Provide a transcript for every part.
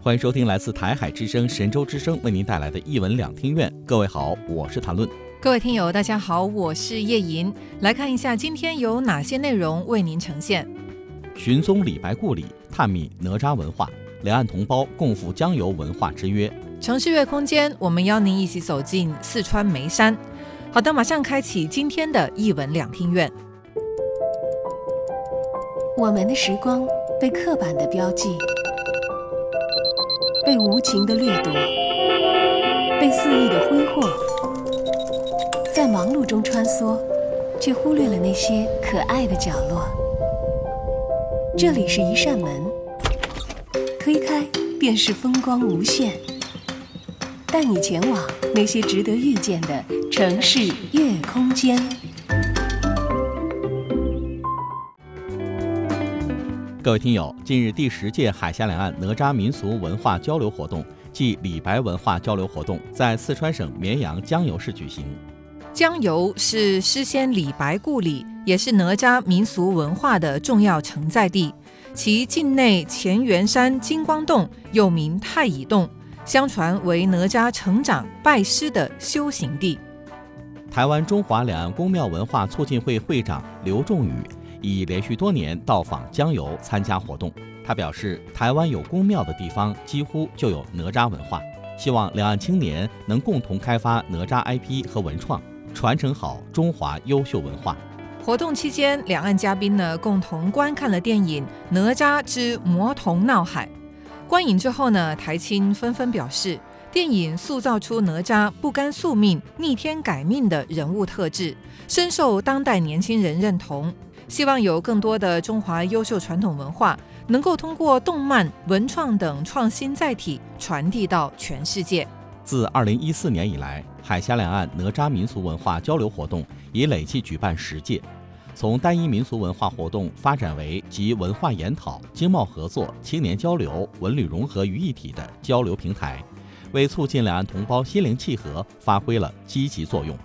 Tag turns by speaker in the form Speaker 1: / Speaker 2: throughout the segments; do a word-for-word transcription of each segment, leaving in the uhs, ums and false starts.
Speaker 1: 欢迎收听来自台海之声、神州之声为您带来的一文两厅院。各位好，我是谭论。
Speaker 2: 各位听友大家好，我是叶莹。来看一下今天有哪些内容为您呈现。
Speaker 1: 寻踪李白故里，探秘哪吒文化，两岸同胞共赴江油文化之约。
Speaker 2: 城市月空间，我们邀您一起走进四川眉山。好的，马上开启今天的一文两厅院。
Speaker 3: 我们的时光被刻板的标记，被无情的掠夺，被肆意的挥霍，在忙碌中穿梭，却忽略了那些可爱的角落。这里是一扇门，推开便是风光无限，带你前往那些值得遇见的城市月空间。
Speaker 1: 各位听友，近日第十届海峡两岸哪吒民俗文化交流活动暨李白文化交流活动在四川省绵阳江油市举行。
Speaker 2: 江油是诗仙李白故里，也是哪吒民俗文化的重要承载地。其境内乾元山金光洞又名太乙洞，相传为哪吒成长拜师的修行地。
Speaker 1: 台湾中华两岸宫庙文化促进会会长刘仲宇已连续多年到访江油参加活动。他表示，台湾有宫庙的地方几乎就有哪吒文化，希望两岸青年能共同开发哪吒 I P 和文创，传承好中华优秀文化。
Speaker 2: 活动期间，两岸嘉宾呢共同观看了电影《哪吒之魔童闹海》。观影之后呢，台青纷纷表示，电影塑造出哪吒不甘宿命、逆天改命的人物特质，深受当代年轻人认同。希望有更多的中华优秀传统文化能够通过动漫、文创等创新载体传递到全世界。
Speaker 1: 自二零一四年以来，海峡两岸哪吒民俗文化交流活动已累计举办十届，从单一民俗文化活动发展为集文化研讨、经贸合作、青年交流、文旅融合于一体的交流平台，为促进两岸同胞心灵契合发挥了积极作用。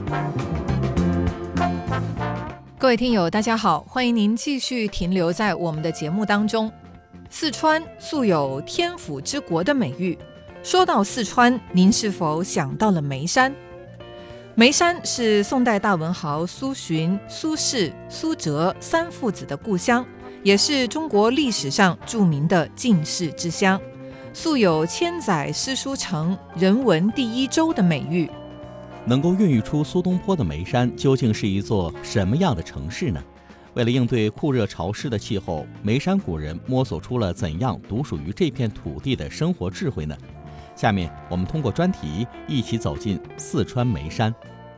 Speaker 2: 各位听友大家好，欢迎您继续停留在我们的节目当中。四川素有天府之国的美誉，说到四川，您是否想到了眉山？眉山是宋代大文豪苏洵、苏轼、苏辙三父子的故乡，也是中国历史上著名的进士之乡，素有千载诗书成、人文第一州的美誉。
Speaker 1: 能够孕育出苏东坡的眉山，究竟是一座什么样的城市呢？为了应对酷热潮湿的气候，眉山古人摸索出了怎样独属于这片土地的生活智慧呢？下面我们通过专题一起走进四川眉山。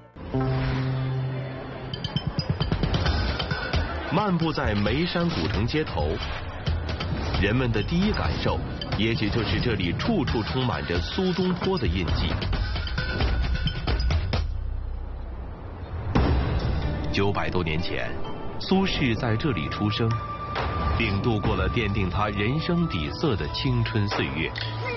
Speaker 4: 漫步在眉山古城街头，人们的第一感受也许就是这里处处充满着苏东坡的印记。九百多年前，苏轼在这里出生，并度过了奠定他人生底色的青春岁月。